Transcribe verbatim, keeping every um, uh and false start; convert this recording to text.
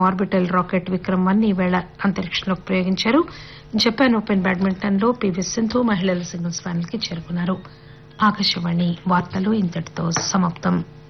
Orbital rocket Vikram one ఈవేళ అంతరిక్షంలోకి ప్రయోగించారు. జపాన్ ఓపెన్ బ్యాడ్మింటన్ లో పీవీ సింధు మహిళల సింగిల్స్ ఫైనల్ కి చేరుకున్నారు. ఆకాశవాణి వార్తలు ఇంతటితో సమాప్తం.